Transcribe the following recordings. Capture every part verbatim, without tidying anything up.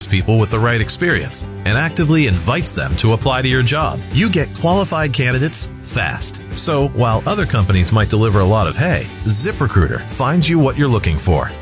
people with the right experience and actively invites them to apply to your job. You get qualified candidates fast. So while other companies might deliver a lot of hay, ZipRecruiter finds you what you're looking for.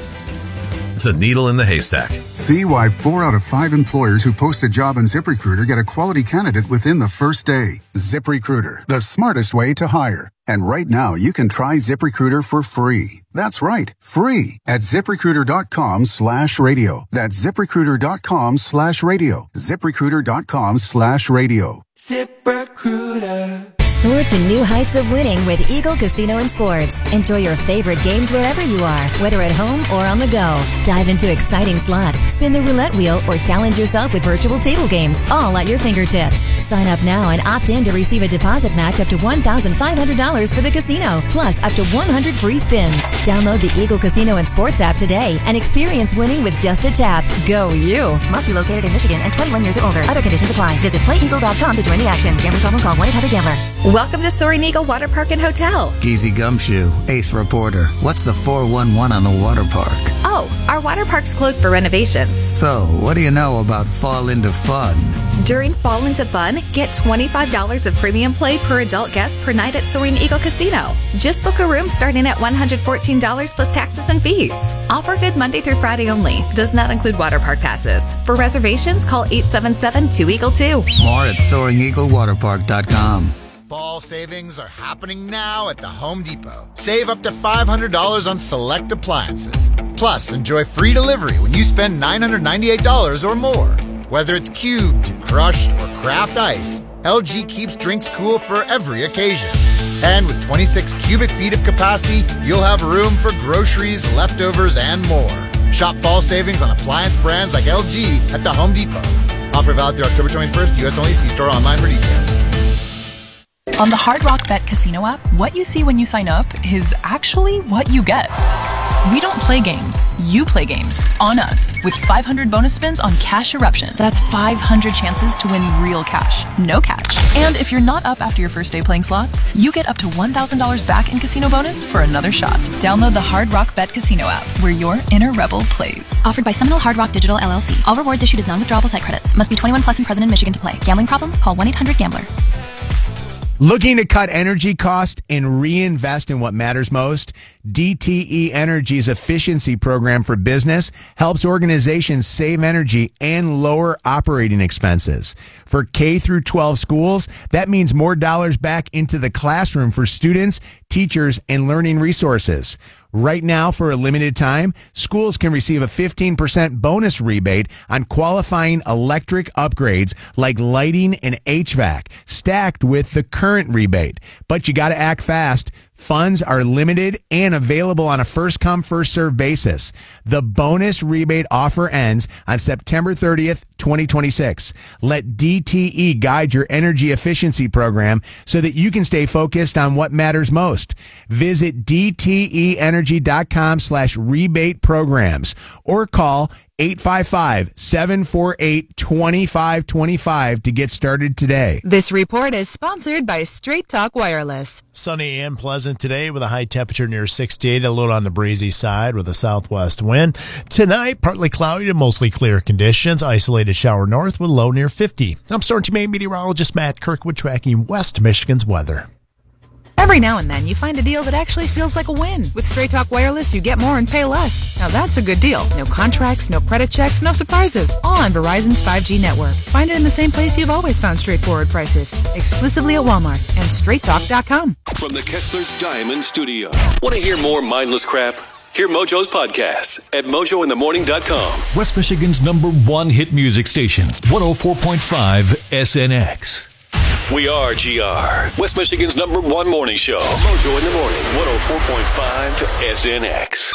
The needle in the haystack. See why four out of five employers who post a job on ZipRecruiter get a quality candidate within the first day. ZipRecruiter, the smartest way to hire. And right now, you can try ZipRecruiter for free. That's right, free at ZipRecruiter.com slash radio. That's ZipRecruiter.com slash radio. ZipRecruiter.com slash radio. ZipRecruiter. Soar to new heights of winning with Eagle Casino and Sports. Enjoy your favorite games wherever you are, whether at home or on the go. Dive into exciting slots, spin the roulette wheel, or challenge yourself with virtual table games, all at your fingertips. Sign up now and opt in to receive a deposit match up to one thousand five hundred dollars for the casino, plus up to one hundred free spins. Download the Eagle Casino and Sports app today and experience winning with just a tap. Go you! Must be located in Michigan and twenty-one years or older. Other conditions apply. Visit play eagle dot com to join the action. Gambling problem? Call one eight hundred gambler. Welcome to Soaring Eagle Water Park and Hotel. Easy Gumshoe, Ace Reporter. What's the four one one on the water park? Oh, our water park's closed for renovations. So, what do you know about Fall Into Fun? During Fall Into Fun, get twenty-five dollars of premium play per adult guest per night at Soaring Eagle Casino. Just book a room starting at one hundred fourteen dollars plus taxes and fees. Offer good Monday through Friday only. Does not include water park passes. For reservations, call eight seven seven, two eagle two. More at soaring eagle water park dot com. Fall savings are happening now at the Home Depot. Save up to five hundred dollars on select appliances. Plus, enjoy free delivery when you spend nine hundred ninety-eight dollars or more. Whether it's cubed, crushed, or craft ice, L G keeps drinks cool for every occasion. And with twenty-six cubic feet of capacity, you'll have room for groceries, leftovers, and more. Shop fall savings on appliance brands like L G at the Home Depot. Offer valid through October twenty-first. U S only. See store online for details. On the Hard Rock Bet Casino app, what you see when you sign up is actually what you get. We don't play games. You play games. On us. With five hundred bonus spins on Cash Eruption. That's five hundred chances to win real cash. No catch. And if you're not up after your first day playing slots, you get up to one thousand dollars back in casino bonus for another shot. Download the Hard Rock Bet Casino app, where your inner rebel plays. Offered by Seminole Hard Rock Digital L L C. All rewards issued as non-withdrawable site credits. Must be twenty-one plus and present in Michigan to play. Gambling problem? Call one eight hundred gambler. Looking to cut energy costs and reinvest in what matters most? D T E Energy's efficiency program for business helps organizations save energy and lower operating expenses. For K through twelve schools, that means more dollars back into the classroom for students, teachers, and learning resources. Right now, for a limited time, schools can receive a fifteen percent bonus rebate on qualifying electric upgrades like lighting and H V A C, stacked with the current rebate. But you got to act fast. Funds are limited and available on a first-come, first-served basis. The bonus rebate offer ends on September thirtieth, twenty twenty-six. Let D T E guide your energy efficiency program so that you can stay focused on what matters most. Visit dteenergy.com slash rebate programs or call eight five five, seven four eight, two five two five to get started today. This report is sponsored by Straight Talk Wireless. Sunny and pleasant today with a high temperature near sixty-eight, a little on the breezy side with a southwest wind. Tonight, partly cloudy to mostly clear conditions. Isolated shower north with low near fifty. I'm Storm Team eight meteorologist Matt Kirkwood tracking West Michigan's weather. Every now and then, you find a deal that actually feels like a win. With Straight Talk Wireless, you get more and pay less. Now that's a good deal. No contracts, no credit checks, no surprises. All on Verizon's five G network. Find it in the same place you've always found straightforward prices. Exclusively at Walmart and straight talk dot com. From the Kessler's Diamond Studio. Want to hear more mindless crap? Hear Mojo's podcasts at mojo in the morning dot com. West Michigan's number one hit music station, one oh four point five S N X. We are G R, West Michigan's number one morning show. Mojo in the morning, one oh four point five S N X.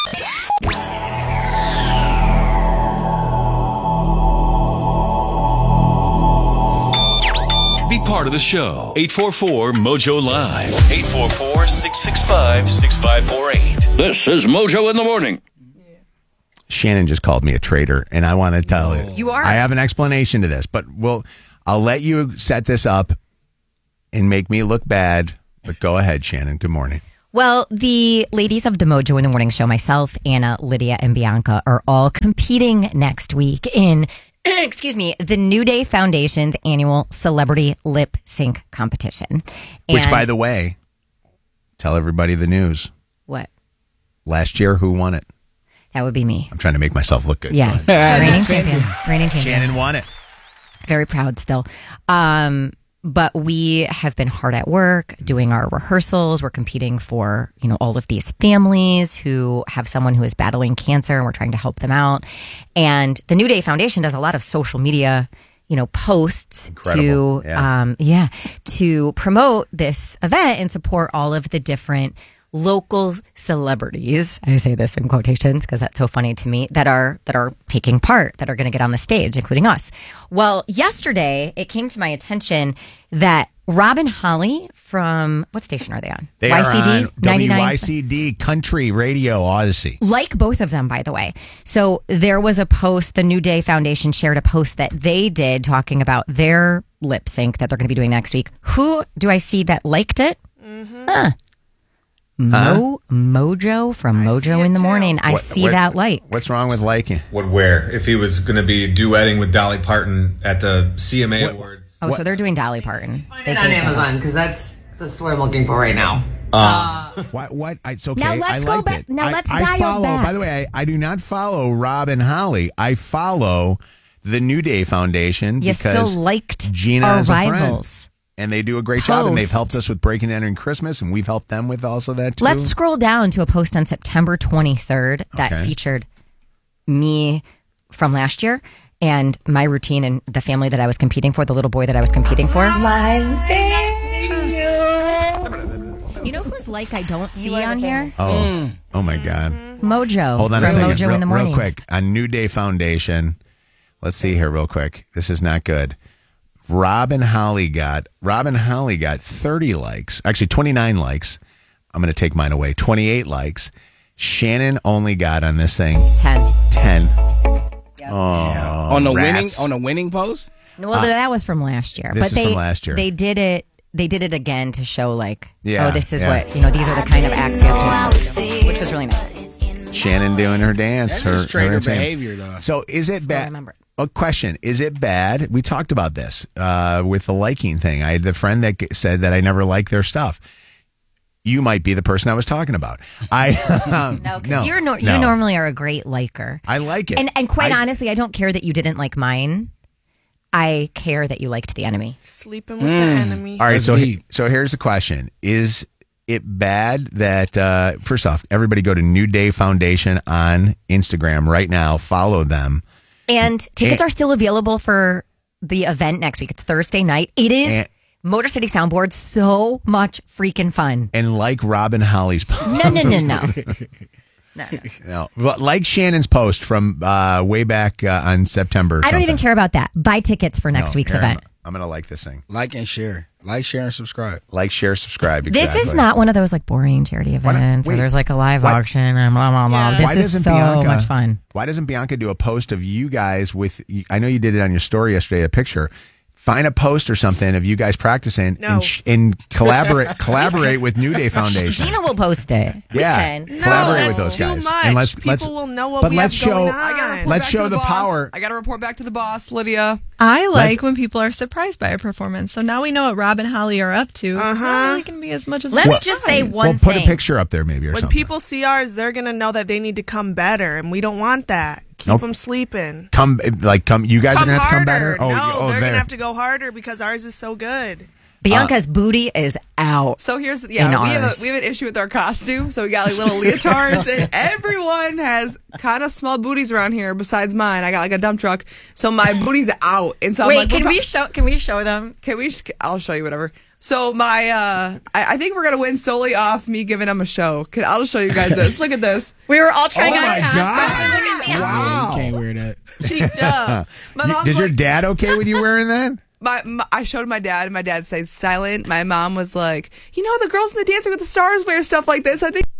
Be part of the show. eight four four Mojo Live. eight four four, six six five, six five four eight. This is Mojo in the morning. Shannon just called me a traitor, and I want to tell you. You are? I have an explanation to this, but we'll, I'll let you set this up and make me look bad. But go ahead, Shannon. Good morning. Well, the ladies of the Mojo in the Morning Show, myself, Anna, Lydia, and Bianca, are all competing next week in excuse me, the New Day Foundation's annual celebrity lip sync competition. Which, And- by the way, tell everybody the news. What? Last year, who won it? That would be me. I'm trying to make myself look good. Yeah. Reigning champion. Reigning champion. Shannon won it. Very proud still. Um, but we have been hard at work doing our rehearsals. We're competing for, you know, all of these families who have someone who is battling cancer, and we're trying to help them out. And the New Day Foundation does a lot of social media, you know, posts Incredible. to, Yeah. um, yeah, to promote this event and support all of the different local celebrities. I say this in quotations because that's so funny to me, that are that are taking part, that are going to get on the stage, including us. Well, yesterday it came to my attention that Rob and Holly from, what station are they on? They Y C D are on ninety-nine W Y C D Country Radio Odyssey. Like both of them, by the way. So there was a post, the New Day Foundation shared a post that they did talking about their lip sync that they're going to be doing next week. Who do I see that liked it? Mm-hmm. Huh. Mo Mojo from Mojo in the Morning. I What- see what- that light. What's wrong with liking? Would wear if he was going to be duetting with Dolly Parton at the C M A Awards. Oh, so they're doing Dolly Parton. They Find it on did. Amazon because that's that's what I'm looking for right now. Uh, what? What? It's okay. Now let's I go liked back- it. now I- let's I, dial follow, back. By the way, I, I do not follow Rob and Holly. I follow the New Day Foundation You because still liked Gina our is a friend. rivals. And they do a great job, and they've Post. helped us with Breaking and Entering Christmas, and we've helped them with also that too. Let's scroll down to a post on September twenty-third that Okay. featured me from last year and my routine and the family that I was competing for, the little boy that I was competing for. You know who's like I don't see on here? Oh, oh my God! Mojo. Hold on a from second, Mojo real, in the Morning. real quick. On New Day Foundation, let's see here, real quick. This is not good. Rob and Holly got Rob and Holly got thirty likes, actually twenty-nine likes. I'm going to take mine away. twenty-eight likes. Shannon only got on this thing ten. ten. Oh, on the winning rats. on the winning post. Well, Uh, that was from last year. this but is they, from last year. They did it. They did it again to show like, Yeah, oh, this is yeah. what, you know, these are the kind of acts you have to do, which was really nice. Shannon doing her dance. That is her, trader her entertainment. behavior, though. So is it Still bad? remember. A question: is it bad? We talked about this uh, with the liking thing. I had the friend that g- said that I never like their stuff. You might be the person I was talking about. I um, No, because no, you're no, no. you normally are a great liker. I like it, And and quite I- honestly, I don't care that you didn't like mine. I care that you liked the enemy. Sleeping with the enemy. All right, That's so deep. so here's the question: is it bad that uh, first off, everybody go to New Day Foundation on Instagram right now, follow them. And tickets And- are still available for the event next week. It's Thursday night. It is And- Motor City Soundboard. So much freaking fun. And like Robin Holly's post. No, no, no, no. No, no. No, but like Shannon's post from uh, way back uh, on September. or I don't something. even care about that. Buy tickets for next No, week's here, event. I'm, I'm going to like this thing. Like and share, like, share, and subscribe. Like, share, subscribe. This is exactly. not one of those like boring charity events where wait, there's like a live what- auction and blah, blah, blah. Yeah. This Why is doesn't so Bianca- much fun. Why doesn't Bianca do a post of you guys with? I know you did it on your story yesterday. A picture. Find a post or something of you guys practicing No. and, sh- and collaborate collaborate with New Day Foundation. Gina will post it. We Yeah, can. collaborate No, with those that's too guys. much. And let's People let's will know what but we let's have show going on. I gotta report let's back show to the, the boss. power. I gotta report back to the boss, Lydia. I like Let's- when people are surprised by a performance. So now we know what Rob and Holly are up to. It's not really going to be as much as Let me just say one Well, put thing. a picture up there maybe or When something. people see ours, they're gonna know that they need to come better, and we don't want that. Keep Nope. them sleeping. Come like come. You guys come are gonna have to come harder. better. Oh, no, you- oh, they're there. gonna have to go harder because ours is so good. Bianca's booty is out. So here's the, yeah, in we have, ours. a, we have an issue with our costume. So we got like little leotards, and everyone has kind of small booties around here. Besides mine, I got like a dump truck, so my booty's out. And so Wait, I'm like, can we're we pro- show? Can we show them? Can we? sh- I'll show you whatever. So my, uh, I, I think we're gonna win solely off me giving them a show. Can, I'll just show you guys this. Look at this. We were all trying Oh on my costumes. Wow. You can't wear that. My You- mom's Did your like- dad okay with you wearing that? My, my, I showed my dad, and my dad stayed silent. My mom was like, "You know, the girls in the Dancing with the Stars wear stuff like this. I think